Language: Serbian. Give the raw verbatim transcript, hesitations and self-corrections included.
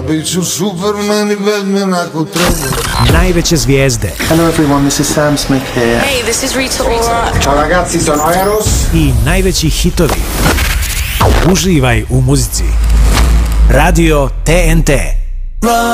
bit ću Superman i Batman ako treba. Najveće zvijezde. Hello everyone, this is Sam Smith here. Hey, this is Rita Ora. Ciao ragazzi, sono Eros. I najveći hitovi. Uživaj u muzici. Radio T N T.